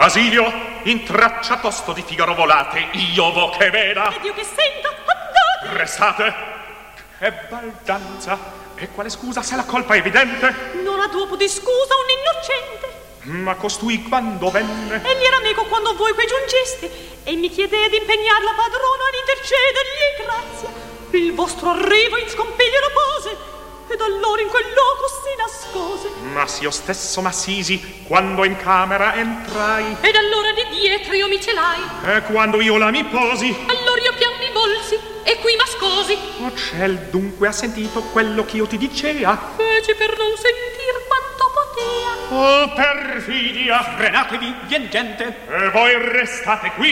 Basilio, intraccia tosto di Figaro volate, io vo che veda. Ed io che senta, andate. Restate. Che baldanza. E quale scusa se la colpa è evidente? Non ha dopo di scusa un innocente. Ma costui quando venne? Egli era meco quando voi qui giungeste e mi chiedea di impegnar la padrona ad intercedergli grazia. Il vostro arrivo in scompiglio la pose ed allora in quel loco si nascose. Ma s'io stesso m'assisi quando in camera entrai. Ed allora di dietro io mi celai. E quando io la mi posi, allora io pian mi volsi e qui m'ascosi. Oh ciel, dunque ha sentito quello che io ti dicea? Fece per non sentir quanto potea. Oh perfidia! Frenatevi, vien gente. E voi restate qui.